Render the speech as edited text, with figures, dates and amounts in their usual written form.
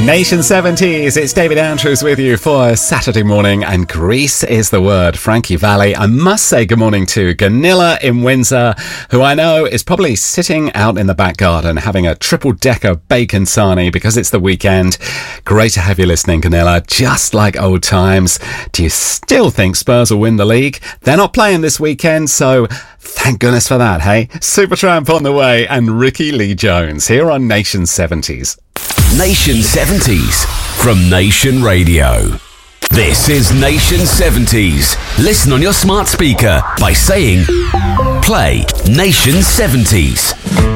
Nation 70s, it's David Andrews with you for a Saturday morning, and Greece is the word. Frankie Valli. I must say good morning to Ganilla in Windsor, who I know is probably sitting out in the back garden having a triple-decker bacon sarnie because it's the weekend. Great to have you listening, Ganilla, just like old times. Do you still think Spurs will win the league? They're not playing this weekend, so thank goodness for that, hey? Supertramp on the way, and Ricky Lee Jones here on Nation 70s. Nation 70s from Nation Radio. This is Nation 70s. Listen on your smart speaker by saying, play Nation 70s.